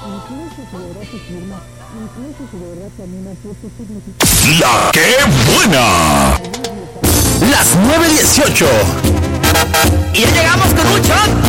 La que buena. Las 9:18. Y ya llegamos con un shot